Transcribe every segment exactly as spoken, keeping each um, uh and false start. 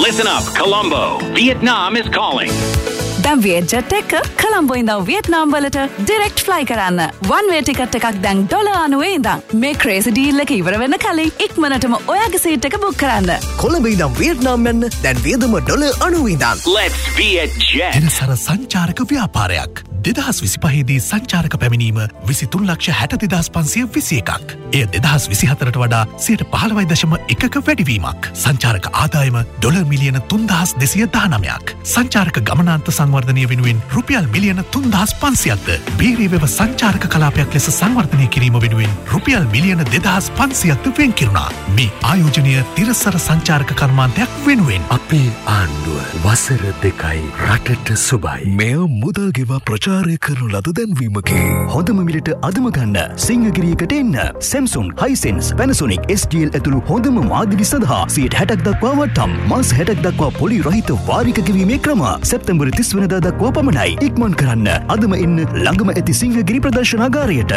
Listen up, Colombo. Vietnam is calling. දැන් වියට්ජට් එක කොළඹ ඉඳන් වියට්නාම් වලට ඩිරෙක්ට් ෆ්ලයි කරන්න. වන් වේ ටිකට් එකක් දැන් ඩොලර් නවය ඉඳන්. මේ ක්‍රේසි ඩීල් එක ඉවර වෙන්න කලින් ඉක්මනටම ඔයාගේ සීට් එක බුක් කරන්න. කොළඹ ඉඳන් වියට්නාම් යන්න දැන් වියදම ඩොලර් නවය ඉඳන්. Let's Vietjet. දිනසර සංචාරක ව්‍යාපාරයක්. දෙදහස් විසිපහේ දී සංචාරක පැමිණීම විසිතුන් ලක්ෂ හැට දෙදහස් පන්සිය විසි එකක්. එය දෙදහස් විසිහතරට වඩා සියයට පහළොවයි දශම එකක වැඩිවීමක්. සංචාරක ආදායම ඩොලර් මිලියන තුන්දහස් දෙසිය දහනවයක්. සංචාරක ගමනාන්ත සංවර්ධනය වෙනුවෙන් රුපියල් මිලියන තුන්දහස් පන්සියක්ද. බීරීවව සංචාරක කලාපයක් ලෙස සංවර්ධනය කිරීම වෙනුවෙන් රුපියල් මිලියන දෙදහස් පන්සියක්ද වෙන් කිරුණා. මේ ආයෝජනය තිරසර සංචාරක කර්මාන්තයක් වෙනුවෙන්. අපේ ආණ්ඩුව වසර දෙකයි රටට සුබයි. මෙය මුදල් ගෙවා ප්‍රචාරය කරනු ලද දැන්වීමකි. හොඳම මිලට අදම ගන්න සිංහගිරියකට එන්න. Samsung, Hisense, Panasonic, S T L ඇතුළු හොඳම මාදිලි සඳහා සියයට හැටක් දක්වා වටම්. මාස හැටක් දක්වා පොලි රහිත වාරික ගෙවීමේ ක්‍රම සැප්තැම්බර් තිස් වෙනිදා දක්වා පමණයි. ඉක්මන් කරන්න. අදම එන්න ළඟම ඇති සිංහගිරි ප්‍රදර්ශනාගාරයට.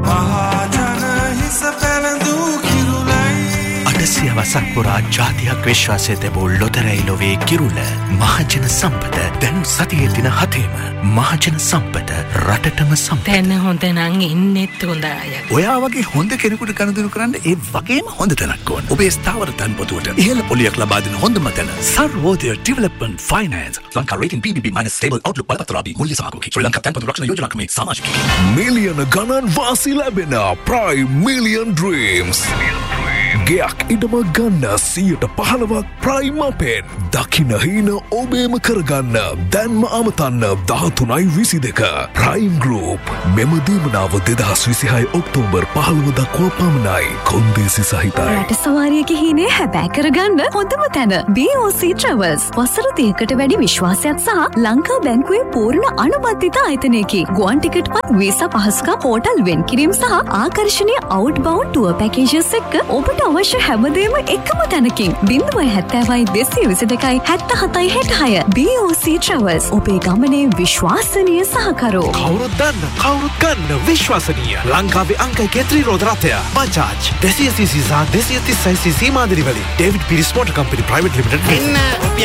අටසියවසක් පුරා ජාතියක් විශ්වාසය තැබූ ලොතරැයි ලොවේ කිරුළ මහජන සම්පත දැන් සතියේ දින හතේම මහජන සම්පත රටටම සම්පත. තැන හොඳ නං ඉන්නෙත් හොඳ අය. ඔයා වගේ හොඳ කෙනෙකුට කනදුරු කරන්න ඒ වගේම හොඳ තැනක් ඕන. ඔබේ ස්ථාවර තැන්පතුවට ඉහළ පොලියක් ලබා දෙන හොඳම තැන Sarvodaya development finance. Lanka rating P B B minus stable outlook බලපත්‍රාදී මුල්‍ය සමාගමකි. ශ්‍රී ලංකා තැන්පතු රක්ෂණ යෝජනා ක්‍රමේ සමාජිකයි. මිලියන ගණන් වාසි ලැබෙන ප්‍රයිම් මිලියන් ඩ්‍රීම්ස්. ගෙයක් ඉඩම ගන්න සියයට පහළවක් ප්‍රයිම් අපෙන්. දකින හීන ඔබේම කරගන්න දැන්ම අමතන්න දහතුනයි විසි දෙක. ප්‍රයිම් ගෲප් මෙම දීමනාව දෙදහස් විසිහය ඔක්තෝබර් පහළොව දක්වා පමණයි. කොන්දේසි සහිතයි. රට සවාරියක හීනේ හැබෑ කරගන්න හොඳම තැන B O C Travels. වසර තිහකට වැඩි විශ්වාසයක් සහ ලංකා බැංකුවේ පූර්ණ අනුබද්ධිත ආයතනයකි. ගුවන් ටිකට් පත් වීසා පහසුකම් හෝටල් වෙන් කිරීම සහ ආකර්ශනීය අවුට්බවුන්ඩ් ටුවර් පැකේජස් එක්ක ඔබට අවශ්‍ය හැමදේම එකම තැනකින්. බිංදුවයි හැත්තෑවයි දෙසිය විසි දෙකයි හැත්ත හතයි හැටහය. B O C Travels ඔබේ ගමනේ විශ්වාසනීය සහකරු. කවුරුත් දන්න කවුරුත් ගන්න විශ්වාසනීය ලංකාවේ අංක එක ත්‍රිරෝද රථය බජාජ් දෙසිය සීසී සහ දෙසිය තිස්සයි සීසී මාදිලි වලින් David Peiris motor company private limited.